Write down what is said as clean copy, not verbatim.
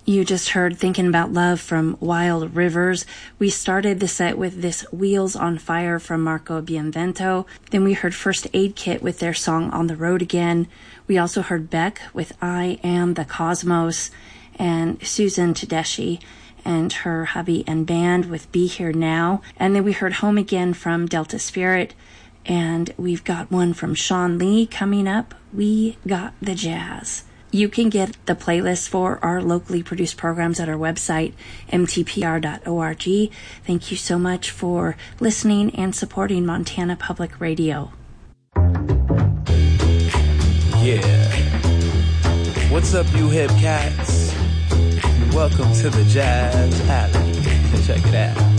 You just heard Thinking About Love from Wild Rivers. We started the set with this Wheels on Fire from Marco Bienvento. Then we heard First Aid Kit with their song On the Road Again. We also heard Beck with I Am the Cosmos, and Susan Tedeschi and her hubby and band with Be Here Now. And then we heard Home Again from Delta Spirit. And we've got one from Sean Lee coming up. We Got the Jazz. You can get the playlist for our locally produced programs at our website, mtpr.org. Thank you so much for listening and supporting Montana Public Radio. Yeah. What's up, you hip cats? Welcome to the Jazz Alley. Check it out.